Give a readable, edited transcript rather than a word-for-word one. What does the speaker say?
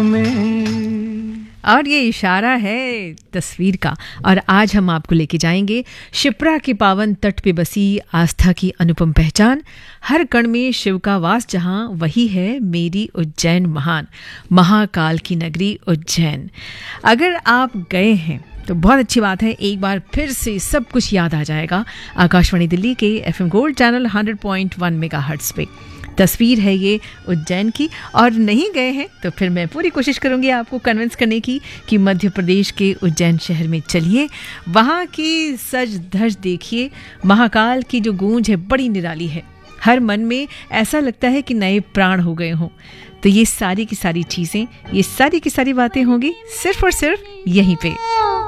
और ये इशारा है तस्वीर का। और आज हम आपको लेके जाएंगे शिप्रा के पावन तट पे बसी आस्था की अनुपम पहचान। हर कण में शिव का वास जहां, वही है मेरी उज्जैन महान, महाकाल की नगरी उज्जैन। अगर आप गए हैं तो बहुत अच्छी बात है, एक बार फिर से सब कुछ याद आ जाएगा। आकाशवाणी दिल्ली के FM गोल्ड चैनल 100.1 मेगाहर्ट्ज पे तस्वीर है ये उज्जैन की। और नहीं गए हैं तो फिर मैं पूरी कोशिश करूंगी आपको कन्विंस करने की कि मध्य प्रदेश के उज्जैन शहर में चलिए, वहाँ की सज धज देखिए। महाकाल की जो गूंज है बड़ी निराली है, हर मन में ऐसा लगता है कि नए प्राण हो गए हों। तो ये सारी की सारी चीज़ें, ये सारी की सारी बातें होंगी सिर्फ और सिर्फ यहीं पे।